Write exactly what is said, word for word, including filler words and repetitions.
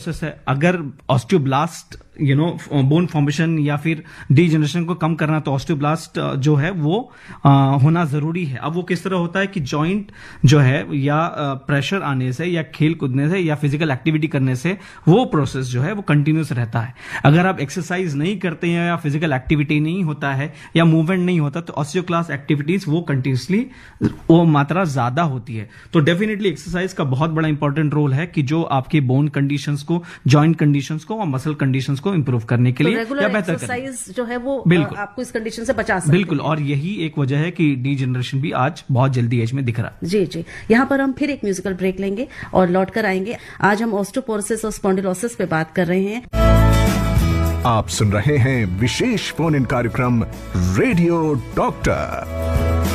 Process है। अगर osteoblast you know bone formation या फिर डीजनरेशन को कम करना, तो ऑस्टियोब्लास्ट जो है वो आ, होना जरूरी है। अब वो किस तरह होता है कि जॉइंट जो है या प्रेशर आने से या खेल कूदने से या फिजिकल एक्टिविटी करने से वो प्रोसेस जो है वो कंटिन्यूस रहता है। अगर आप एक्सरसाइज नहीं करते हैं या फिजिकल एक्टिविटी नहीं होता है या मूवमेंट नहीं होता, तो ऑस्टियोक्लास्ट एक्टिविटीज वो कंटिन्यूसली वो मात्रा ज्यादा होती है। तो डेफिनेटली एक्सरसाइज का बहुत बड़ा इंपॉर्टेंट रोल है कि जो आपकी बोन कंडीशंस को, जॉइंट कंडीशंस को और मसल कंडीशंस को इंप्रूव करने के तो लिए रेगुलर या बेहतर एक्सरसाइज जो है वो बिल्कुल आपको इस कंडीशन से बचा सकती बिल्कुल, और यही एक वजह है कि डी जनरेशन भी आज बहुत जल्दी एज में दिख रहा है। जी जी। यहाँ पर हम फिर एक म्यूजिकल ब्रेक लेंगे और लौट कर आएंगे। आज हम ऑस्टियोपोरोसिस और स्पॉन्डिलोसिस पे बात कर रहे हैं। आप सुन रहे हैं विशेष फोन इन कार्यक्रम रेडियो डॉक्टर।